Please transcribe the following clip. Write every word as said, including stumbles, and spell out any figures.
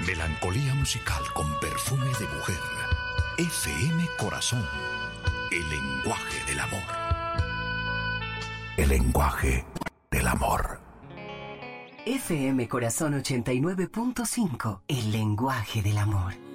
Melancolía musical con perfume de mujer. F M Corazón. El lenguaje del amor. El lenguaje del amor. F M Corazón ochenta y nueve punto cinco. El lenguaje del amor.